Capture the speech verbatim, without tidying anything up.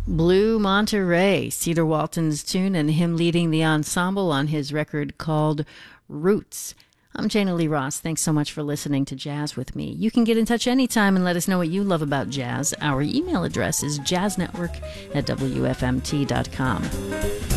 Blue Monterey, Cedar Walton's tune, and him leading the ensemble on his record called Roots. I'm Jana Lee Ross. Thanks so much for listening to Jazz with me. You can get in touch anytime and let us know what you love about jazz. Our email address is jazznetwork at w f m t dot com.